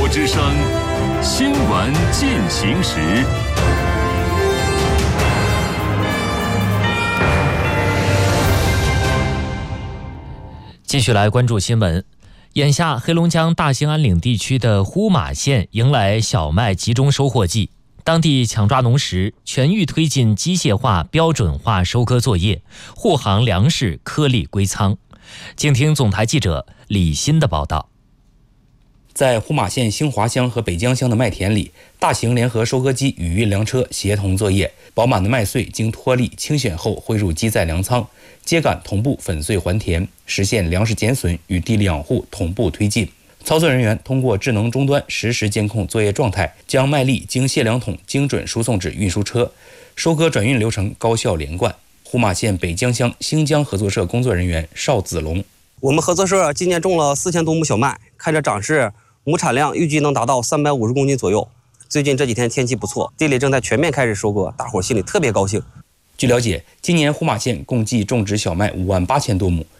之声，新闻进行时。 继续来关注新闻。眼下，黑龙江大兴安岭地区的呼玛县迎来小麦集中收获季，当地抢抓农时，全域推进机械化、标准化收割作业，护航粮食颗粒归仓。请听总台记者李欣的报道。 在呼玛县兴华乡和北江乡的麦田里，大型联合收割机与运粮车协同作业，饱满的麦穗经脱粒清选后汇入机载粮仓，秸秆同步粉碎还田，实现粮食减损与地力养护同步推进。操作人员通过智能终端实时监控作业状态，将麦粒经卸粮桶精准输送至运输车，收割转运流程高效连贯。呼玛县北江乡兴江合作社工作人员邵子龙： 我们合作社今年种了4000多亩小麦，看着长势，亩产量预计能达到350公斤左右。最近这几天天气不错，地里正在全面开始收割，大伙心里特别高兴。 据了解，今年呼玛县共计种植小麦58000多亩，